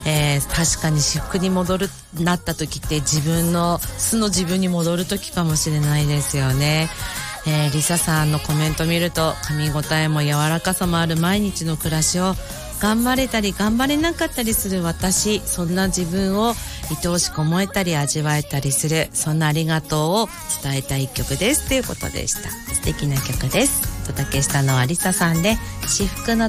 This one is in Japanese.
確かに私服になった時って自分の素の自分に戻る時かもしれないですよね。リサさんのコメント見ると、噛み応えも柔らかさもある毎日の暮らしを頑張れたり頑張れなかったりする私、そんな自分を愛おしく思えたり味わえたりする、そんなありがとうを伝えたい一曲ですということでした。素敵な曲です。お届けしたのはリサさんで私服の